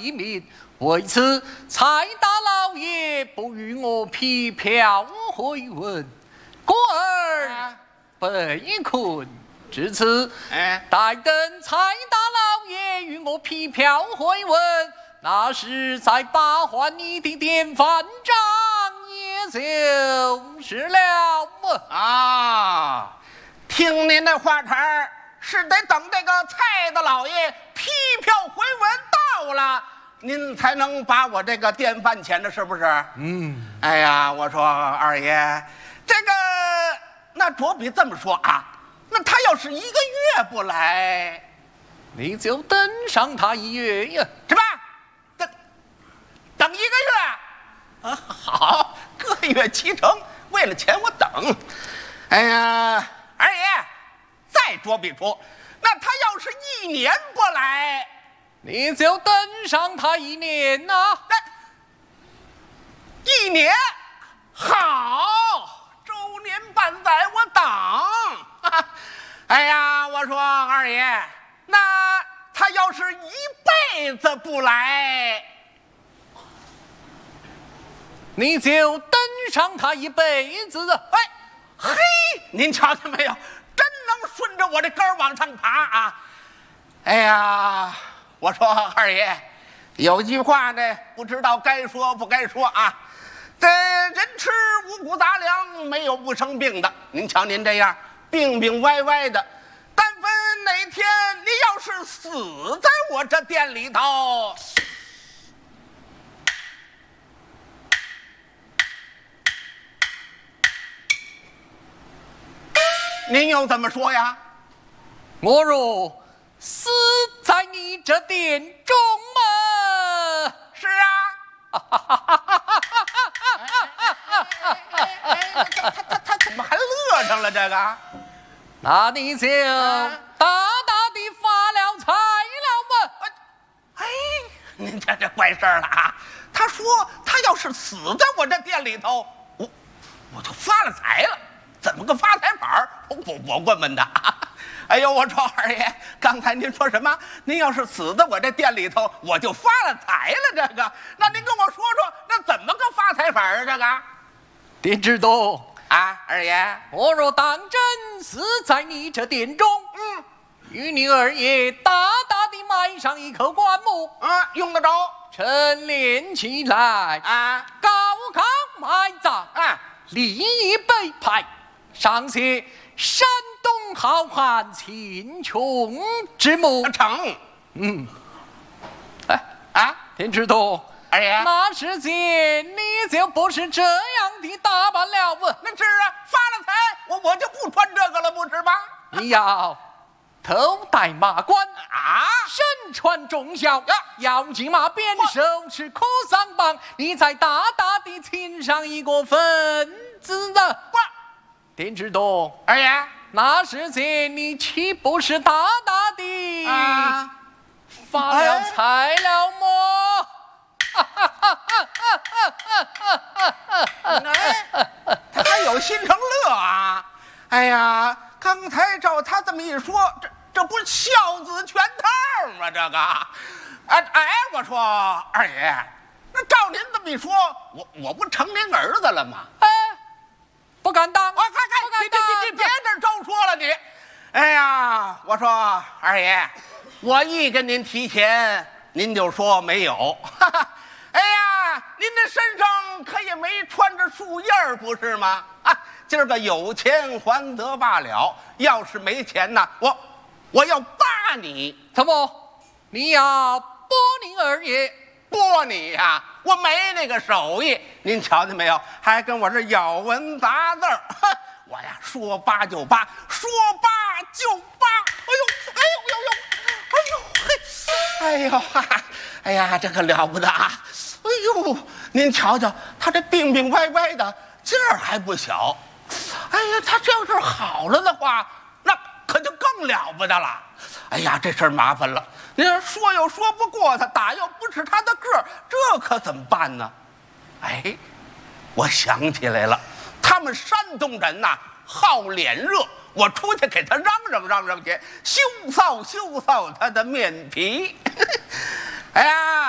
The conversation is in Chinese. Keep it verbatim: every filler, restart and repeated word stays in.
一命，为此蔡大老爷不与我批票回文，故而。啊被困至此，哎，待等蔡大老爷与我批票回文，那时再把还你的典范章也就是了啊。听您的话茬儿，是得等这个蔡大老爷批票回文到了，您才能把我这个典范钱的，是不是？嗯。哎呀，我说二爷，这个。那卓比这么说啊，那他要是一个月不来， 你就等上他一月呀， 是吧？等等一个月啊，好，个月七成，为了钱我等。哎呀，二爷，再卓比说，那他要是一年不来， 你就等上他一年呐、啊。 一年，好。周年半载我等，哎呀，我说二爷，那他要是一辈子不来， 你就等上他一辈子。 哎，嘿，您瞧见没有？真能顺着我这根儿往上爬啊！哎呀，我说二爷，有句话呢，不知道该说不该说啊。这人吃五谷杂粮，没有不生病的。您瞧您这样病病歪歪的，但凡哪天你要是死在我这店里头，您又怎么说呀？ 我若死在你这店中嘛， 是啊。他他他怎么还乐上了？这个， 那你就大大的发了财了嘛！ 哎，您这这怪事儿了啊！他说他要是死在我这店里头，我我就发了财了。怎么个发财法儿？我我问问他。哎呦，我说二爷，刚才您说什么？您要是死在我这店里头，我就发了财了。这个，那您跟我说说，那怎么个发财法啊？这个？ 丁之东啊，二爷， 我若当真死在你这店中，嗯，与你二爷大大的埋上一口棺木， 啊，用得着， 陈列起来， 啊， 高高埋葬， 啊， 立一碑牌，上写山东好汉秦琼之墓， 成， 嗯，哎啊， 丁之东。 二爷， 那时间你就不是这样的打扮了不？ 那是啊，发了财，我我就不穿这个了，不是吧？ 你要头戴马冠啊， 身穿重孝，腰系马鞭，手持哭丧棒，你再大大的请上一个分子的。 不， 丁之东， 二爷， 那时间你岂不是大大的啊发了财了么？ 哎，他还有心成乐啊！哎呀，刚才照他这么一说，这这不是孝子全套吗？这个，哎哎，我说二爷，那照您这么一说，我我不成您儿子了吗？ 哎，不敢当！ 我看看，你你你别这招说了你！哎呀，我说二爷，我一跟您提钱，您就说没有。哈哈，哎呀，您这身上可也没穿着树叶儿，不是吗？啊，今儿个有钱还得罢了，要是没钱呢，我我要扒你。 怎么？你要剥你二爷？ 剥你呀、啊！我没那个手艺，您瞧见没有？还跟我这咬文杂字儿。我呀，说扒就扒，说扒就扒。哎呦，哎呦，哎呦，哎呦，哎呦，哈，哎呀，这可了不得啊！哎呦，您瞧瞧，他这病病歪歪的，劲儿还不小。哎呀，他这要是好了的话，那可就更了不得了。哎呀，这事儿麻烦了。您说又说不过他，打又不是他的个儿，这可怎么办呢？哎，我想起来了，他们山东人呐、啊、好脸热，我出去给他嚷嚷嚷嚷去，羞臊羞臊他的面皮。哎呀！